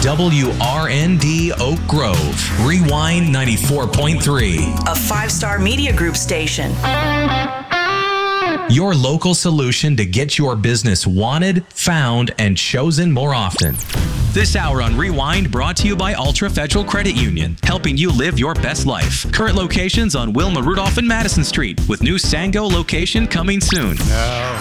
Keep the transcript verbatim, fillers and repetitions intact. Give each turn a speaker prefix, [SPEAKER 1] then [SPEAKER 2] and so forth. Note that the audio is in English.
[SPEAKER 1] W R N D Oak Grove. Rewind ninety-four point three.
[SPEAKER 2] A five-star media group station.
[SPEAKER 1] Your local solution to get your business wanted, found, and chosen more often. This hour on Rewind brought to you by Ultra Federal Credit Union, helping you live your best life. Current locations on Wilma Rudolph and Madison Street, with new Sango location coming soon.
[SPEAKER 3] No.